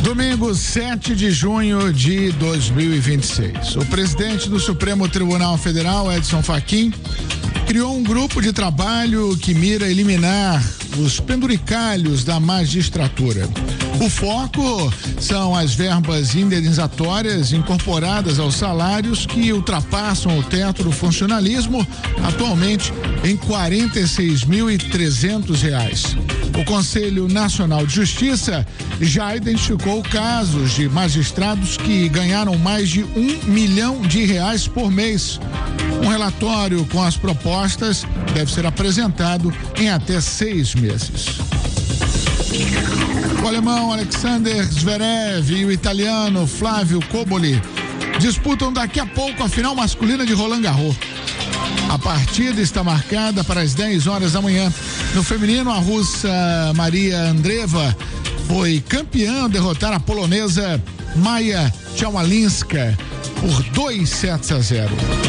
Domingo, 7 de junho de 2026. O presidente do Supremo Tribunal Federal, Edson Fachin, criou um grupo de trabalho que mira eliminar os penduricalhos da magistratura. O foco são as verbas indenizatórias incorporadas aos salários que ultrapassam o teto do funcionalismo, atualmente em R$ 46.300. O Conselho Nacional de Justiça já identificou casos de magistrados que ganharam mais de R$ 1 milhão por mês. Um relatório com as propostas deve ser apresentado em até 6 meses. O alemão Alexander Zverev e o italiano Flávio Cobolli disputam daqui a pouco a final masculina de Roland Garros. A partida está marcada para as 10 horas da manhã. No feminino, a russa Maria Andreeva foi campeã ao derrotar a polonesa Maja Tchaumalinska por 2-0.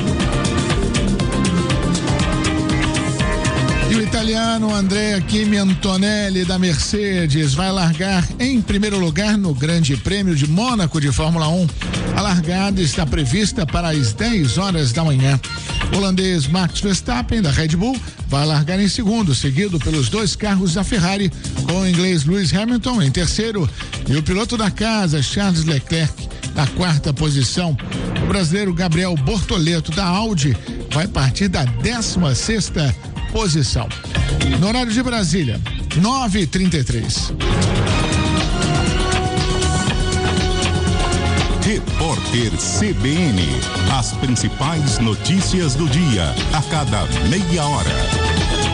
E o italiano Andrea Kimi Antonelli da Mercedes vai largar em primeiro lugar no Grande Prêmio de Mônaco de Fórmula 1. A largada está prevista para as 10 horas da manhã. O holandês Max Verstappen da Red Bull vai largar em segundo, seguido pelos 2 carros da Ferrari, com o inglês Lewis Hamilton em terceiro e o piloto da casa Charles Leclerc na 4ª posição. O brasileiro Gabriel Bortoleto da Audi vai partir da 16ª posição. No horário de Brasília, 9h33. Repórter CBN. As principais notícias do dia, a cada meia hora.